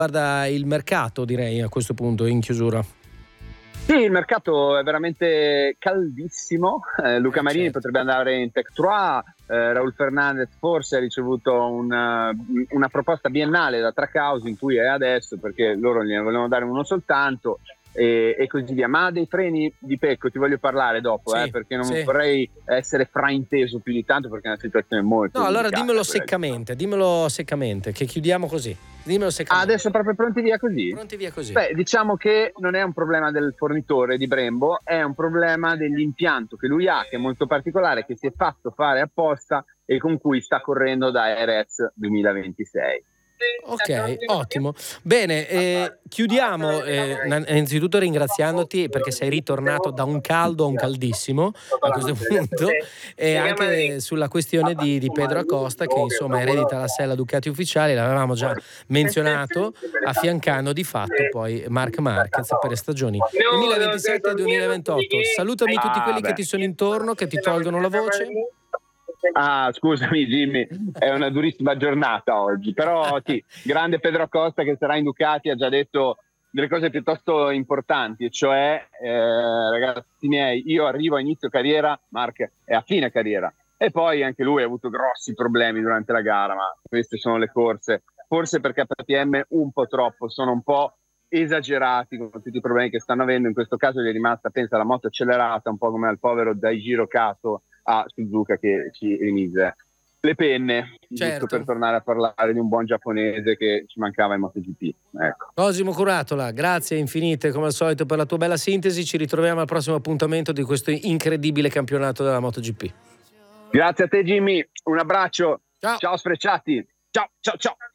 Guarda il mercato, direi a questo punto in chiusura. Sì, il mercato è veramente caldissimo. Luca Marini certo. potrebbe andare in Tech 3, Raul Fernandez forse ha ricevuto una proposta biennale da Trackhouse in cui è adesso, perché loro gliene volevano dare uno soltanto e così via. Ma dei freni di Pecco ti voglio parlare dopo, Sì, perché non sì. vorrei essere frainteso più di tanto, perché è una situazione molto No, allora delicata dimmelo seccamente, che chiudiamo così. Dimmelo seccamente. adesso proprio pronti via così? Pronti via così. Beh, diciamo che non è un problema del fornitore di Brembo, è un problema dell'impianto che lui ha, che è molto particolare, che si è fatto fare apposta e con cui sta correndo da RS 2026. Ok, ottimo. Bene, chiudiamo innanzitutto ringraziandoti perché sei ritornato da un caldo a un caldissimo a questo punto, e anche sulla questione di Pedro Acosta, che insomma eredita la sella Ducati ufficiale, l'avevamo già menzionato, affiancando di fatto poi Marc Marquez per le stagioni 2027 e 2028. Salutami tutti quelli che ti sono intorno, che ti tolgono la voce. Scusami Jimmy, è una durissima giornata oggi, però sì, grande Pedro Acosta che sarà in Ducati ha già detto delle cose piuttosto importanti, cioè ragazzi miei, io arrivo a inizio carriera, Marc è a fine carriera, e poi anche lui ha avuto grossi problemi durante la gara, ma queste sono le corse, forse perché KTM un po' troppo, sono un po' esagerati con tutti i problemi che stanno avendo. In questo caso gli è rimasta, pensa, la moto accelerata, un po' come al povero Daijiro Kato a Suzuka, che ci rimise le penne, Certo. giusto per tornare a parlare di un buon giapponese che ci mancava in MotoGP. Ecco. Cosimo Curatola, grazie infinite come al solito per la tua bella sintesi, ci ritroviamo al prossimo appuntamento di questo incredibile campionato della MotoGP. Grazie a te Jimmy, un abbraccio, Ciao. Ciao Sfrecciati, ciao ciao ciao.